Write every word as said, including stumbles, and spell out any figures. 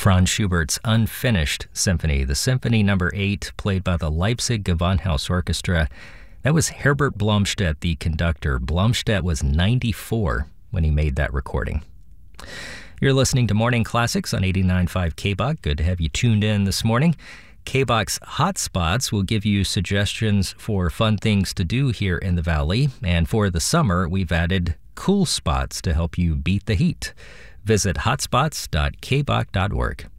Franz Schubert's Unfinished Symphony, the Symphony Number eight, played by the Leipzig Gewandhaus Orchestra. That was Herbert Blomstedt, the conductor. Blomstedt was ninety-four when he made that recording. You're listening to Morning Classics on eighty-nine point five K B O C. Good to have you tuned in this morning. K B O C's Hotspots will give you suggestions for fun things to do here in the Valley. And for the summer, we've added cool spots to help you beat the heat. Visit hotspots dot k b o c dot org.